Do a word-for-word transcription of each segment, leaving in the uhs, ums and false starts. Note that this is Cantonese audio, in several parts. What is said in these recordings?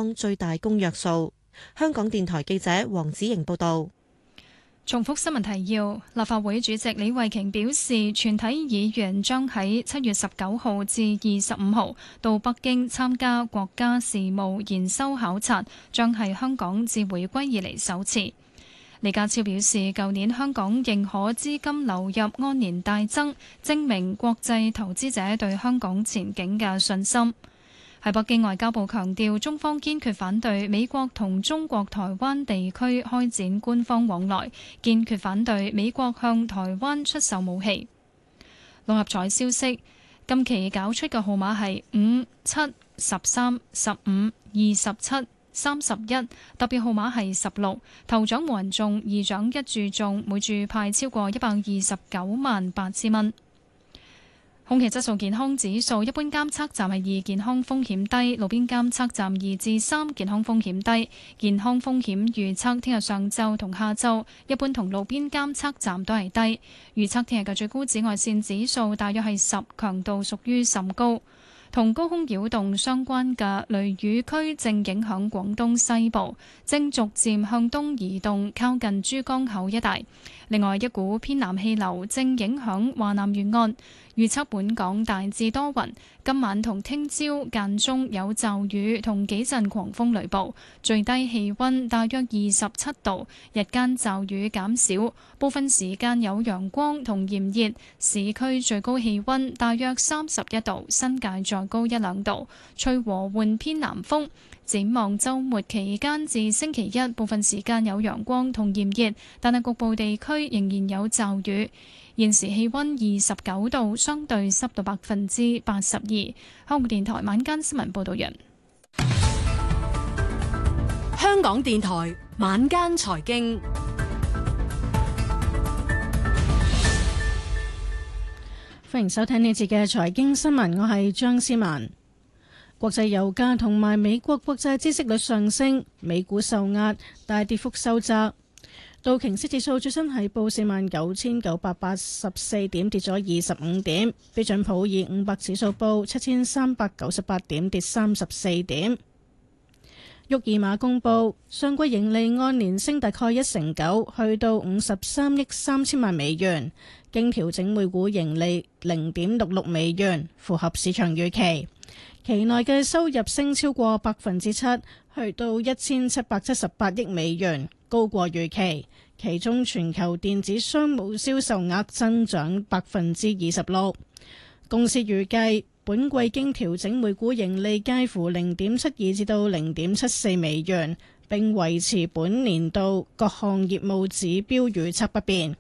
方最大公約數。香港電台記者黃子瑩報道。 重複新聞提要：立法會主席李慧瓊表示，全體議員將喺七月十九號至二十五號到北京參加國家事務研修考察，將係香港自回歸以嚟首次。李家超表示，舊年香港認可資金流入按年大增，證明國際投資者對香港前景嘅信心。喺北京，外交部強調，中方堅決反對美國同中國台灣地區開展官方往來，堅決反對美國向台灣出售武器。六合彩消息，今期搞出嘅號碼係五、七、十三、十五、二十七、三十一，特別號碼係十六。頭獎冇人中，二獎一注中，每注派超過一百二十九萬八千蚊。空氣質素健康指數，一般監測站係二，健康風險低；路邊監測站二至三，健康風險低。健康風險預測聽日上晝同下晝，一般同路邊監測站都係低。預測聽日嘅最高紫外線指數大約係十，強度屬於甚高。同高空擾動相關嘅雷雨區正影響廣東西部，正逐漸向東移動，靠近珠江口一帶。另外，一股偏南氣流正影響華南沿岸，預測本港大致多雲，今晚同聽朝間中有驟雨同幾陣狂風雷暴，最低氣溫大約二十七度，日間驟雨減少，部分時間有陽光同炎熱，市區最高氣溫大約三十一度，新界再高一兩度，吹和緩偏南風。展望週末期間至星期一，部分時間有陽光同炎熱，但係局部地區仍然有驟雨。現時氣溫二十九度，相對濕度百分之八十二。香港電台晚間新聞報道完。 香港電台晚間財經， 歡迎收聽呢節嘅財經新聞，我係張思文。國際油價同埋美國國債孳息率上升，美股受壓，大跌幅收窄。道瓊斯指數最新係報四萬九千九百八十四點，跌咗二十五點。標準普爾五百指數報七千三百九十八點，跌三十四點。沃爾瑪公佈上季盈利按年升大概一成九，去到五十三億三千萬美元，經調整每股盈利零點六六美元，符合市場預期。期內嘅收入升超過百分之七，去到一千七百七十八億美元，高過預期。其中全球電子商務銷售額增長百分之二十六。公司預計本季經調整每股盈利介乎零點七二至到零點七四美元，並維持本年度各項業務指標預測不變。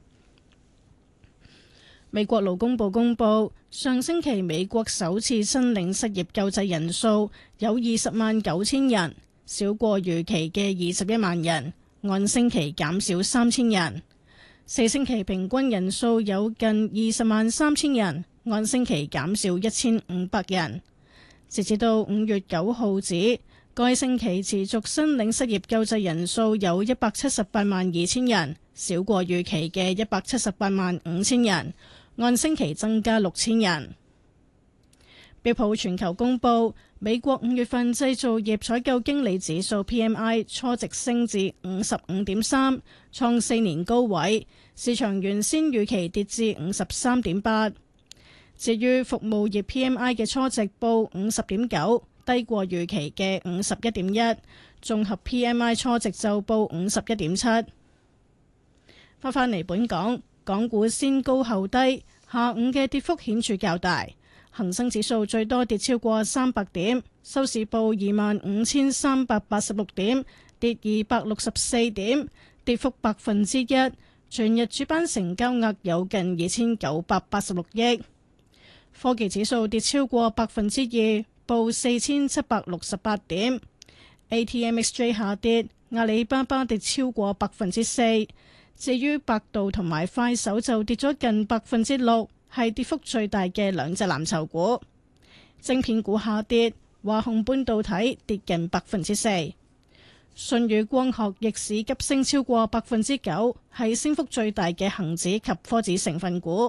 美國勞工部公佈，上星期美國首次申領失業救濟人數有二十萬九千人，少過預期嘅二十一萬人，按星期減少三千人。四星期平均人數有近二十萬三千人，按星期減少一千五百人。截至到五月九號止，該星期持續申領失業救濟人數有一百七十八萬二千人，少過預期嘅一百七十八萬五千人。按星期增加六千人。標普全球公佈，美國五月份製造業採購經理指數 P M I 初值升至五十五點三，創四年高位，市場原先預期跌至五十三點八。至於服務業 P M I 嘅初值報五十點九，低過預期嘅五十一點一，綜合 P M I 初值就報五十一點七。翻返嚟本港。港股先高後低，下午嘅跌幅顯著較大。恒生指數最多跌超過三百點，收市報二萬五千三百八十六點，跌二百六十四點，跌幅百分之一。全日主板成交額有近二千九百八十六億。科技指數跌超過百分之二，報四千七百六十八點。A T M X J 下跌，阿里巴巴跌超過百分之四。至於百度同埋快手就跌咗近百分之六，係跌幅最大嘅兩隻藍籌股。晶片股下跌，華虹半導體跌近百分之四。舜宇光學逆市急升超過百分之九，係升幅最大嘅恒指及科指成分股。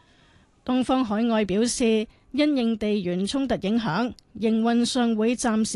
東方海外表示，因應地緣衝突影響，營運上會暫時